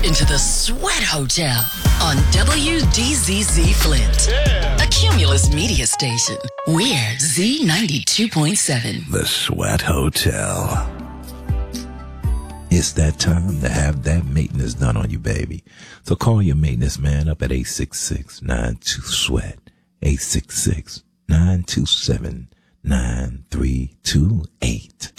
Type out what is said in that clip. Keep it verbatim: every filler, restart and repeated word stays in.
into the Sweat Hotel on W D Z Z Flint, yeah. A Cumulus media station. We're Z ninety-two point seven. The Sweat Hotel. It's that time to have that maintenance done on you, baby. So call your maintenance man up at eight six six, nine two, SWEAT, eight six six, nine two seven, nine three two eight.